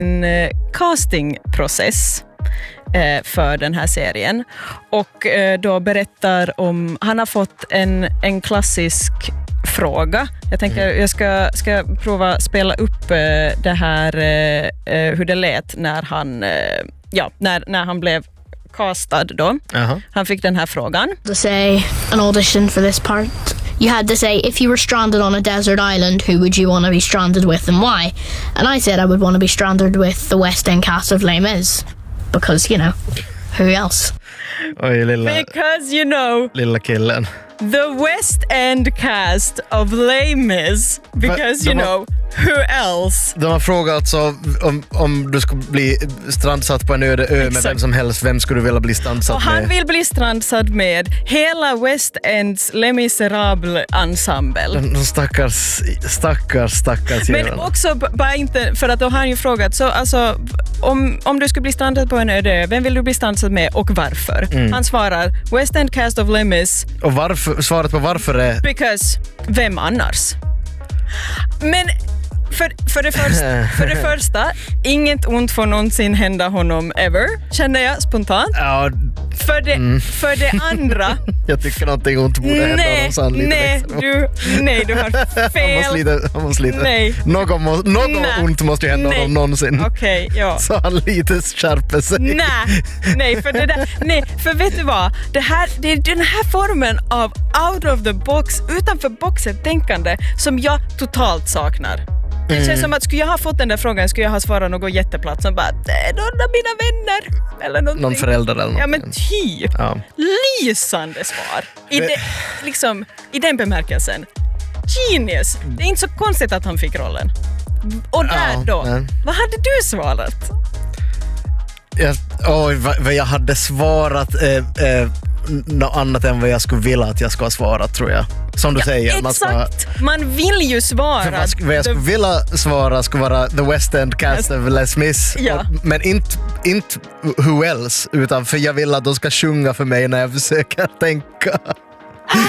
en castingprocess för den här serien och då berättar om, han har fått en klassisk fråga. Jag tänker jag ska prova spela upp det här hur det lät när han när han blev castad då. Han fick den här frågan. To say an audition for this part, you had to say if you were stranded on a desert island, who would you want to be stranded with and why? And I said I would want to be stranded with the West End cast of Les Mis because, you know, who else? Oj, Because, you know, lilla killen. The West End cast of Les Mis because, you know, who else? De har frågat alltså om du skulle bli strandsatt på en öde ö med vem som helst, vem skulle du vilja bli strandsatt med? Och han vill bli strandsatt med hela West Ends Les Misérables ensemble. De stackars men också bara inte, för att då har han ju frågat så alltså, om du skulle bli strandsatt på en öde ö, vem vill du bli strandsatt med och varför? Han svarar West End cast of Les Mis. Och varför, svaret på varför är because vem annars? Men för det första, inget ont får någonsin hända honom ever, känner jag spontant. Ja. För det andra jag tycker någonting ont borde hända honom så han du har fel. Han måste lite. Nej. Något ont måste ju hända honom någonsin. Okej, ja. Så han lite skärper sig. Nej, för det där, för vet du vad? Det är den här formen av out of the box, utanför boxet tänkande som jag totalt saknar. Det känns som att skulle jag ha fått den där frågan skulle jag ha svarat något jätteplatt som bara någon av mina vänner eller någonting. Någon förälder eller något. Ja men typ. Ja. Lysande svar. I den bemärkelsen. Genius. Det är inte så konstigt att han fick rollen. Och där då. Vad hade du svarat? Vad jag hade svarat något annat än vad jag skulle vilja att jag ska svara, tror jag. Som du säger. Man vill ju svara. Vad jag skulle vilja svara skulle vara The West End cast of Les Mis. Ja. Men inte who else, utan för jag vill att de ska sjunga för mig när jag försöker tänka.